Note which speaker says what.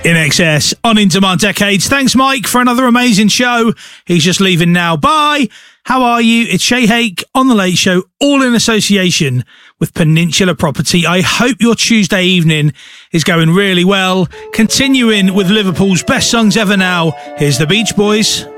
Speaker 1: In excess on Into My Decades. Thanks, Mike, for another amazing show. He's just leaving now. Bye. How are you? It's Shay Hake on The Late Show, all in association with Peninsula Property. I hope your Tuesday evening is going really well. Continuing with Liverpool's best songs ever now, here's the Beach Boys.